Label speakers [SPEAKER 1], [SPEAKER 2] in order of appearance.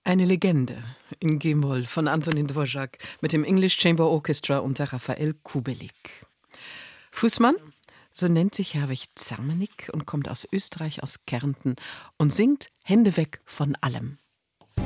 [SPEAKER 1] Eine Legende in G-Moll von Antonin Dvorak mit dem English Chamber Orchestra unter Raphael Kubelik. Fußmann, so nennt sich Herwig Zermenig und kommt aus Österreich, aus Kärnten und singt Hände weg von allem.